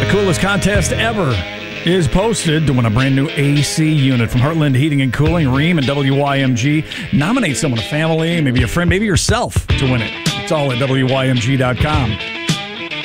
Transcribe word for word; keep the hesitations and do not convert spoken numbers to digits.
The coolest contest ever is posted to win a brand new A C unit from Heartland Heating and Cooling, Ream, and W Y M G. Nominate someone, a family, maybe a friend, maybe yourself to win it. It's all at W Y M G dot com.